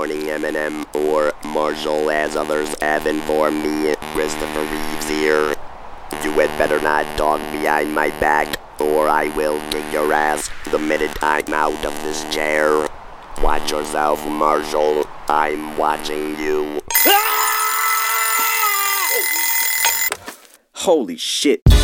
morning, Eminem, or Marshall, as others have informed me. Christopher Reeves here. You had better not talk behind my back, or I will kick your ass the minute I'm out of this chair. Watch yourself, Marshall. I'm watching you. Holy shit.